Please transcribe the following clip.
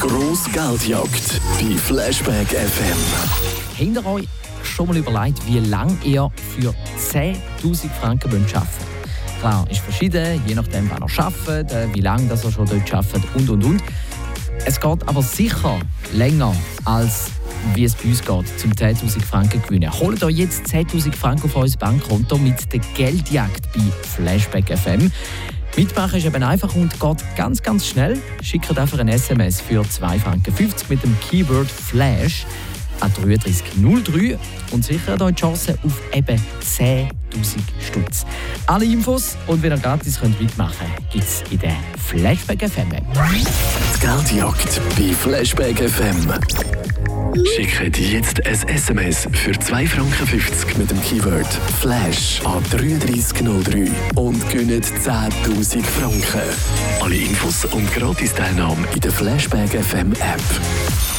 Grosse Geldjagd bei Flashback FM. Habt ihr euch schon mal überlegt, wie lange ihr für 10'000 Franken arbeiten wollt? Klar, ist verschieden, je nachdem, wann ihr arbeitet, wie lange ihr schon dort arbeitet und. Es geht aber sicher länger, als wie es bei uns geht, zum 10'000 Franken gewinnen. Holt euch jetzt 10'000 Franken auf euer Bankkonto mit der Geldjagd bei Flashback FM. Mitmachen ist eben einfach und geht ganz schnell. Schickt einfach ein SMS für 2,50 Franken mit dem Keyword Flash an 3303 und sichert euch die Chance auf eben 10'000 Stutz. Alle Infos und wie ihr gratis mitmachen könnt, gibt es in der Flashback FM App. Die Geldjagd bei Flashback FM. Schickt jetzt ein SMS für 2,50 Franken mit dem Keyword Flash an 3303 und gewinnt 10'000 Franken. Alle Infos und Gratis-Teilnahme in der Flashback FM App.